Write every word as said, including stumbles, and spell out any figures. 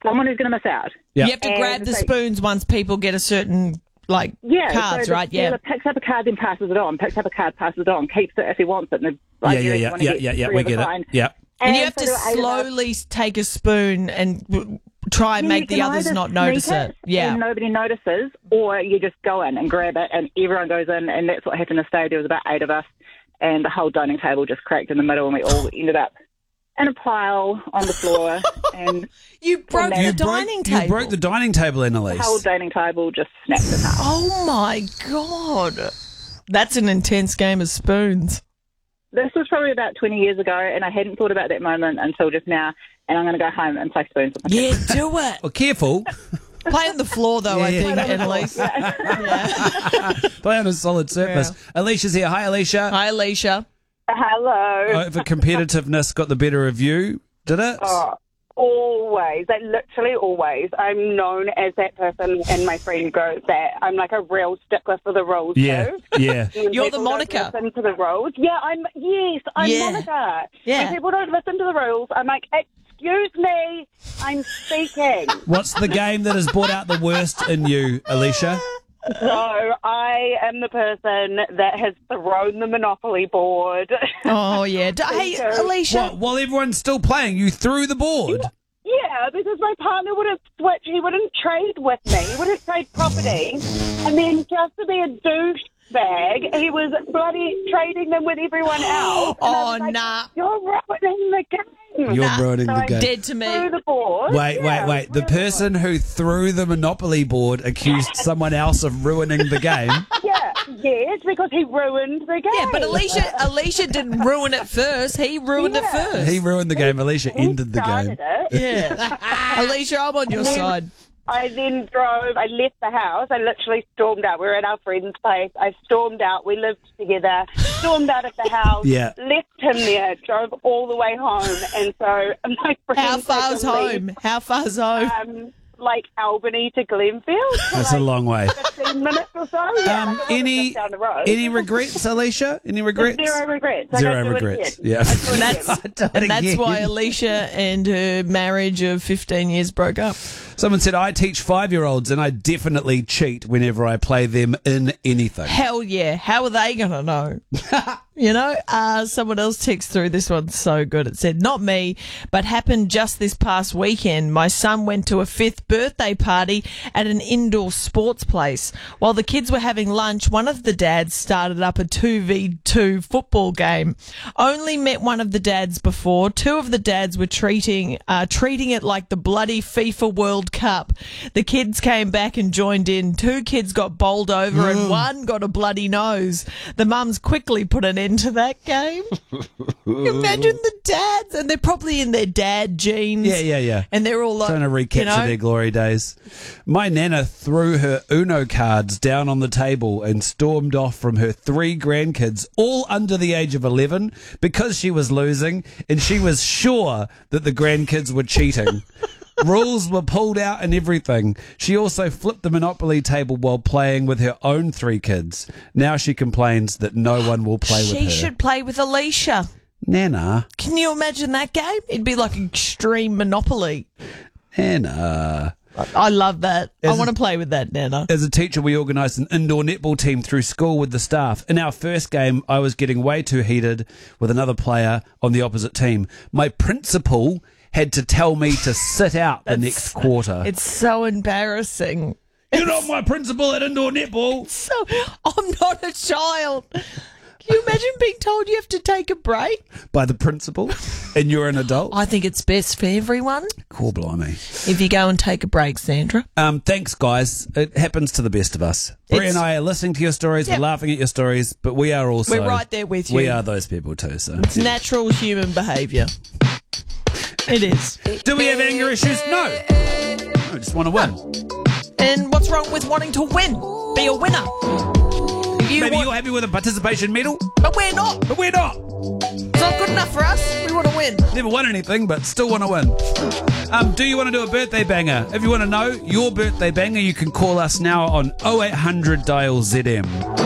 someone who's going to miss out. Yep. You have to And grab the so- spoons once people get a certain, like, Yeah, cards, so the right? Yeah. dealer picks up a card, then passes it on. Picks up a card, passes it on. Keeps it if he wants it. And the Yeah, idea yeah, is you yeah, wanna yeah, get yeah, yeah. three We of a get it. kind. Yeah. And you have so to there were eight of us. slowly take a spoon and w- try and Yeah, make you the can others either not sneak notice it it. Yeah. And nobody notices, or you just go in and grab it, and everyone goes in, and that's what happened to stay. There was about eight of us, and the whole dining table just cracked in the middle, and we all ended up in a pile on the floor, and You broke You the broke- dining You table. broke the dining table, the Annalise. whole dining table just snapped in half. Oh, my God. That's an intense game of spoons. This was probably about twenty years ago, and I hadn't thought about that moment until just now, and I'm going to go home and play spoons with my Yeah, kids. do it. Well, careful. Play on the floor, though, I Yeah. think, Play on the floor, Annalise. yeah. Play on a solid surface. Alicia's here. Hi, Alicia. Hi, Alicia. Hello. Over competitiveness got the better of you, did it? Oh, always. Like, literally always. I'm known as that person in my friend group that I'm like a real stickler for the rules Yeah, too. yeah. When You're people the don't Monica. Listen to the rules. Yeah, I'm. Yes, I'm Yeah. Monica. Yeah. When people don't listen to the rules, I'm like, excuse me, I'm speaking. What's the game that has brought out the worst in you, Alicia? So I am the person that has thrown the Monopoly board. Oh, yeah. D- hey, So- Alicia. What, while everyone's still playing, you threw the board. Yeah, because my partner wouldn't switch. He wouldn't trade with me. He wouldn't trade property. And then just to be a douchebag, he was bloody trading them with everyone else. And I Oh, was like, nah. You're ruining the game. You're ruining So the I game. Dead to me. threw the board. Wait, Yeah, wait, wait. The threw person who threw the Monopoly board accused someone else of ruining the game. Yeah, yes, because he ruined the game. Yeah, but Alicia, Alicia didn't ruin it first. He ruined it Yeah. first. He ruined the game. Alicia He ended the game. started it. Yeah. Alicia, I'm on your then- side. I then drove, I left the house, I literally stormed out. We were at our friend's place. I stormed out, we lived together, stormed out of the house, Yeah. left him there, drove all the way home. And so my friend How had far's to leave, home? How far's home? Um, like Albany to Glenfield. So That's a like long way. fifteen minutes or so. Yeah, Um, it wasn't any just down the road. any regrets, Alicia? Any regrets? Zero regrets. I Zero don't do it regrets. again. Yeah. I do it And that's, again. and that's again. why Alicia and her marriage of fifteen years broke up. Someone said, I teach five-year-olds and I definitely cheat whenever I play them in anything. Hell yeah. How are they going to know? You know, uh, someone else texted through. This one's so good. It said, not me, but happened just this past weekend. My son went to a fifth birthday party at an indoor sports place. While the kids were having lunch, one of the dads started up a two v two football game. Only met one of the dads before. Two of the dads were treating, uh, treating it like the bloody FIFA World Cup. The kids came back and joined in. Two kids got bowled over and one got a bloody nose. The mums quickly put an end to that game. Imagine the dads, and they're probably in their dad jeans. Yeah, yeah, yeah. And they're all like, Trying to recapture you know, their glory days. My nana threw her Uno cards down on the table and stormed off from her three grandkids, all under the age of eleven, because she was losing and she was sure that the grandkids were cheating. Rules were pulled out and everything. She also flipped the Monopoly table while playing with her own three kids. Now she complains that no one will play with she her. should play with Alicia. Nana, Can you imagine that game? It'd be like extreme Monopoly. Nana. I love that. I As want a- to play with that, Nana. As a teacher, we organised an indoor netball team through school with the staff. In our first game, I was getting way too heated with another player on the opposite team. My principal had to tell me to sit out the next quarter. It's so embarrassing. You're not my principal at indoor netball. So I'm not a child. Can you imagine being told you have to take a break? By the principal, and you're an adult. I think it's best for everyone Cool, blimey. if you go and take a break, Sandra. Um, thanks, guys. It happens to the best of us. Brie It's- and I are listening to your stories. Yep. We're laughing at your stories, but we are also We're right there with you. We are those people too. So, It's natural human behaviour. It is. do we have anger issues? No. I just want to win. And what's wrong with wanting to win? Be a winner. If you Maybe want- you're happy with a participation medal, but we're not. but we're not. It's not good enough for us. We want to win. Never won anything, but still want to win. Um, do you want to do a birthday banger? If you want to know your birthday banger, you can call us now on oh eight hundred dial Z M.